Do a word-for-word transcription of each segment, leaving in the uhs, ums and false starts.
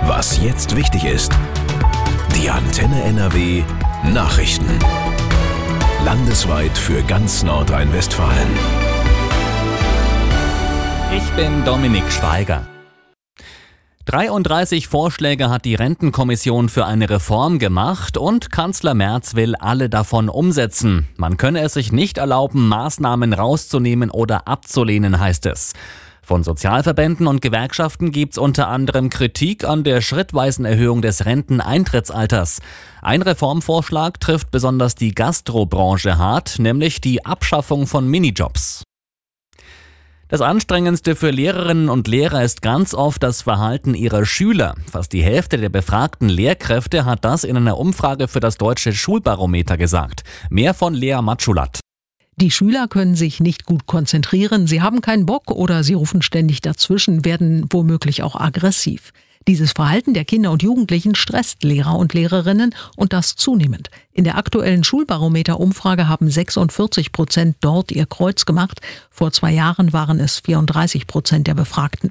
Was jetzt wichtig ist. Die Antenne N R W Nachrichten. Landesweit für ganz Nordrhein-Westfalen. Ich bin Dominik Schweiger. dreiunddreißig Vorschläge hat die Rentenkommission für eine Reform gemacht und Kanzler Merz will alle davon umsetzen. Man könne es sich nicht erlauben, Maßnahmen rauszunehmen oder abzulehnen, heißt es. Von Sozialverbänden und Gewerkschaften gibt's unter anderem Kritik an der schrittweisen Erhöhung des Renteneintrittsalters. Ein Reformvorschlag trifft besonders die Gastrobranche hart, nämlich die Abschaffung von Minijobs. Das Anstrengendste für Lehrerinnen und Lehrer ist ganz oft das Verhalten ihrer Schüler. Fast die Hälfte der befragten Lehrkräfte hat das in einer Umfrage für das Deutsche Schulbarometer gesagt. Mehr von Lea Matschulat. Die Schüler können sich nicht gut konzentrieren, sie haben keinen Bock oder sie rufen ständig dazwischen, werden womöglich auch aggressiv. Dieses Verhalten der Kinder und Jugendlichen stresst Lehrer und Lehrerinnen und das zunehmend. In der aktuellen Schulbarometer-Umfrage haben sechsundvierzig Prozent dort ihr Kreuz gemacht. Vor zwei Jahren waren es vierunddreißig Prozent der Befragten.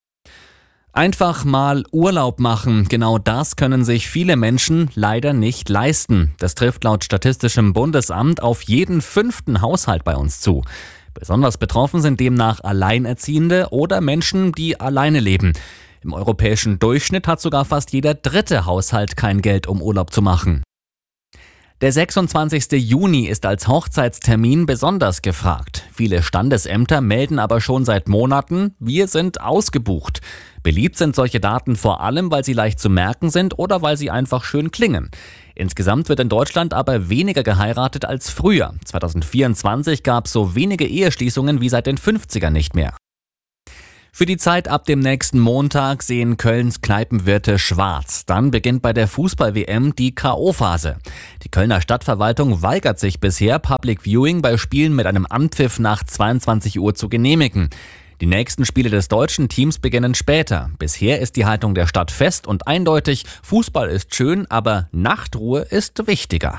Einfach mal Urlaub machen, genau das können sich viele Menschen leider nicht leisten. Das trifft laut Statistischem Bundesamt auf jeden fünften Haushalt bei uns zu. Besonders betroffen sind demnach Alleinerziehende oder Menschen, die alleine leben. Im europäischen Durchschnitt hat sogar fast jeder dritte Haushalt kein Geld, um Urlaub zu machen. Der sechsundzwanzigste Juni ist als Hochzeitstermin besonders gefragt. Viele Standesämter melden aber schon seit Monaten, wir sind ausgebucht. Beliebt sind solche Daten vor allem, weil sie leicht zu merken sind oder weil sie einfach schön klingen. Insgesamt wird in Deutschland aber weniger geheiratet als früher. zwanzig vierundzwanzig gab es so wenige Eheschließungen wie seit den fünfzigern nicht mehr. Für die Zeit ab dem nächsten Montag sehen Kölns Kneipenwirte schwarz. Dann beginnt bei der Fußball-W M die K O-Phase. Die Kölner Stadtverwaltung weigert sich bisher, Public Viewing bei Spielen mit einem Anpfiff nach zweiundzwanzig Uhr zu genehmigen. Die nächsten Spiele des deutschen Teams beginnen später. Bisher ist die Haltung der Stadt fest und eindeutig, Fußball ist schön, aber Nachtruhe ist wichtiger.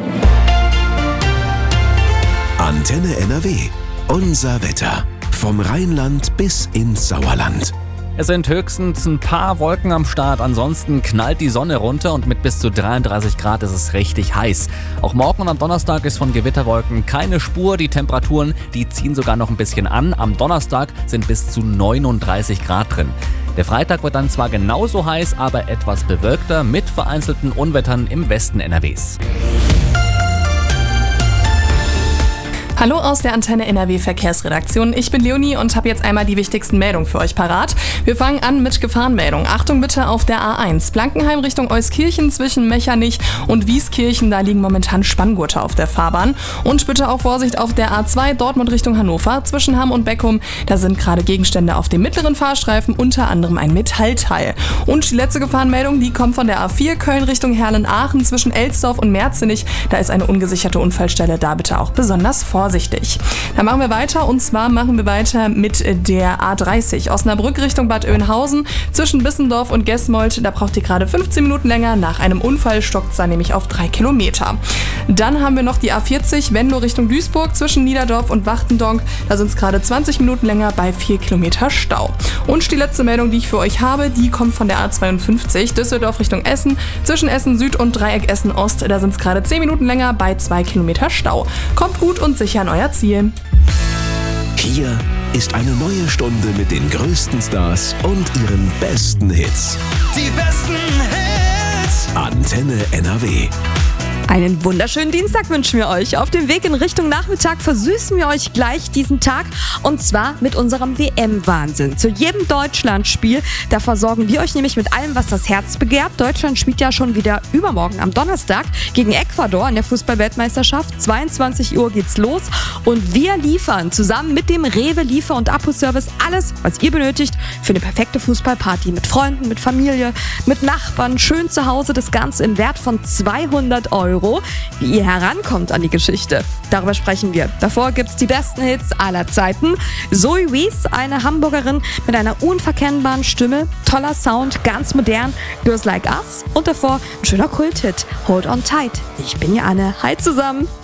Antenne N R W. Unser Wetter. Vom Rheinland bis ins Sauerland. Es sind höchstens ein paar Wolken am Start, ansonsten knallt die Sonne runter und mit bis zu dreiunddreißig Grad ist es richtig heiß. Auch morgen und am Donnerstag ist von Gewitterwolken keine Spur. Die Temperaturen, die ziehen sogar noch ein bisschen an. Am Donnerstag sind bis zu neununddreißig Grad drin. Der Freitag wird dann zwar genauso heiß, aber etwas bewölkter mit vereinzelten Unwettern im Westen N R Ws. Hallo aus der Antenne N R W Verkehrsredaktion. Ich bin Leonie und habe jetzt einmal die wichtigsten Meldungen für euch parat. Wir fangen an mit Gefahrenmeldung. Achtung bitte auf der A eins. Blankenheim Richtung Euskirchen zwischen Mechernich und Wieskirchen. Da liegen momentan Spanngurte auf der Fahrbahn. Und bitte auch Vorsicht auf der A zwei Dortmund Richtung Hannover. Zwischen Hamm und Beckum. Da sind gerade Gegenstände auf dem mittleren Fahrstreifen, unter anderem ein Metallteil. Und die letzte Gefahrenmeldung, die kommt von der A vier Köln Richtung Herlen-Aachen zwischen Elsdorf und Merzenich. Da ist eine ungesicherte Unfallstelle. Da bitte auch besonders vorsichtig. Vorsichtig. Dann machen wir weiter und zwar machen wir weiter mit der A dreißig. Osnabrück Richtung Bad Oeynhausen zwischen Bissendorf und Gesmold. Da braucht ihr gerade fünfzehn Minuten länger. Nach einem Unfall stockt es da nämlich auf drei Kilometer. Dann haben wir noch die A vierzig Venlo Richtung Duisburg zwischen Niederdorf und Wachtendonk. Da sind es gerade zwanzig Minuten länger bei vier Kilometer Stau. Und die letzte Meldung, die ich für euch habe, die kommt von der A zweiundfünfzig Düsseldorf Richtung Essen. Zwischen Essen Süd und Dreieck Essen Ost. Da sind es gerade zehn Minuten länger bei zwei Kilometer Stau. Kommt gut und sicher an euer Ziel. Hier ist eine neue Stunde mit den größten Stars und ihren besten Hits. Die besten Hits. Antenne N R W. Einen wunderschönen Dienstag wünschen wir euch. Auf dem Weg in Richtung Nachmittag versüßen wir euch gleich diesen Tag und zwar mit unserem W M-Wahnsinn. Zu jedem Deutschlandspiel, da versorgen wir euch nämlich mit allem, was das Herz begehrt. Deutschland spielt ja schon wieder übermorgen am Donnerstag gegen Ecuador in der Fußball-Weltmeisterschaft. zweiundzwanzig Uhr geht's los und wir liefern zusammen mit dem Rewe Liefer- und Abholservice alles, was ihr benötigt für eine perfekte Fußballparty mit Freunden, mit Familie, mit Nachbarn, schön zu Hause. Das Ganze im Wert von zweihundert Euro. Wie ihr herankommt an die Geschichte, darüber sprechen wir. Davor gibt's die besten Hits aller Zeiten. Zoe Wies, eine Hamburgerin mit einer unverkennbaren Stimme, toller Sound, ganz modern, Girls Like Us. Und davor ein schöner Kulthit, Hold On Tight. Ich bin Anne. Hi zusammen.